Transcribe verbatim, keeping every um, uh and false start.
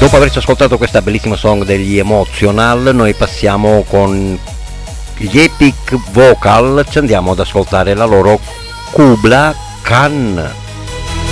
Dopo averci ascoltato questa bellissima song degli Emotional, noi passiamo con gli Epic Vocal, ci andiamo ad ascoltare la loro Kubla Khan.